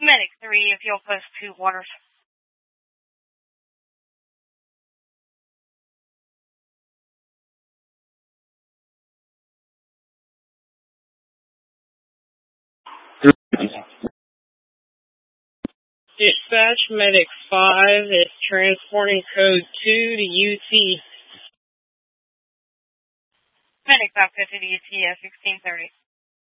Medic 3, if you'll post 2 waters. Dispatch Medic 5 is transporting code 2 to UT. Medic 550 to UT, 1630.